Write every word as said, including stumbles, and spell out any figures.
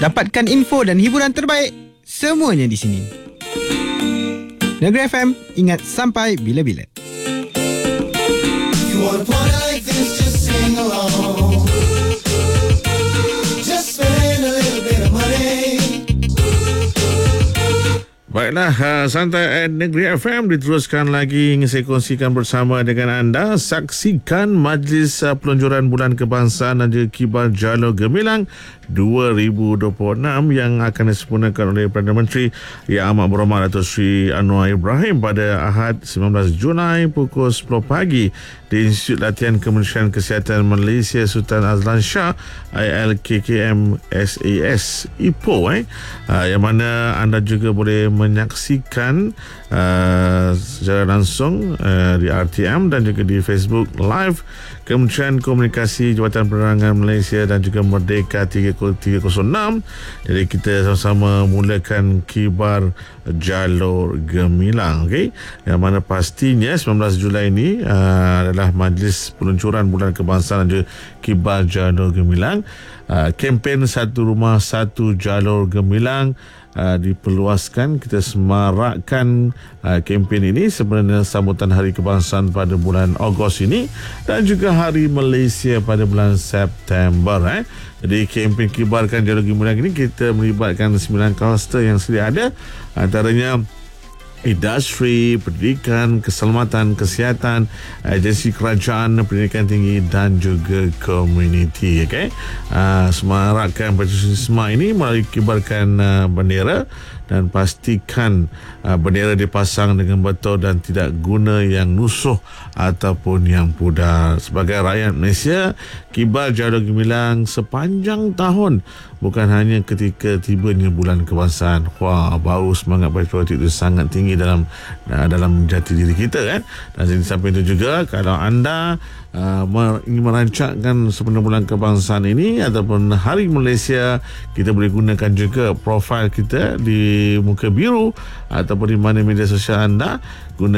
Dapatkan info dan hiburan terbaik semuanya di sini. Negeri F M, ingat sampai bila-bila. You want a party like this, just sing along. Just spend a little bit of money. Baiklah, uh, Santai at Negeri F M diteruskan lagi. Ingin saya kongsikan bersama dengan anda. Saksikan Majlis uh, Peluncuran Bulan Kebangsaan dan juga Kibar Jalur Gemilang dua ribu dua puluh enam yang akan disempurnakan oleh Perdana Menteri Yang Amat Berhormat Datuk Seri Anwar Ibrahim pada Ahad sembilan belas Julai pukul sepuluh pagi di Institut Latihan Kementerian Kesihatan Malaysia Sultan Azlan Shah I L K K M S A S Ipoh eh uh, yang mana anda juga boleh menyaksikan uh, secara langsung uh, di R T M dan juga di Facebook Live Kementerian Komunikasi Jabatan Penerangan Malaysia dan juga Merdeka tiga kosong enam. Jadi kita sama-sama mulakan Kibar Jalur Gemilang, okey, yang mana pastinya sembilan belas Julai ini uh, adalah Majlis Peluncuran Bulan Kebangsaan dan juga Kibar Jalur Gemilang. Uh, kempen Satu Rumah Satu Jalur Gemilang Uh, diperluaskan. Kita semarakkan uh, kempen ini sebenarnya sambutan Hari Kebangsaan pada bulan Ogos ini dan juga Hari Malaysia pada bulan September eh. Jadi kempen Kibarkan Jalur Gemilang ini kita melibatkan sembilan kluster yang sedia ada, antaranya industri, pendidikan, keselamatan, kesihatan, agensi kerajaan, pendidikan tinggi dan juga komuniti. Okay? Uh, semarakkan patriotisme ini melalui kibarkan uh, bendera dan pastikan uh, bendera dipasang dengan betul dan tidak guna yang nusuh ataupun yang pudar. Sebagai rakyat Malaysia, Kibar Jalur Gemilang sepanjang tahun, bukan hanya ketika tibanya bulan kebangsaan. Wah, bau semangat patriotik itu sangat tinggi dalam uh, dalam jati diri kita kan. Dan di samping itu juga, kalau anda uh, ingin merancangkan sepenuh bulan kebangsaan ini ataupun Hari Malaysia, kita boleh gunakan juga profil kita di muka biru ataupun di mana media sosial anda. Guna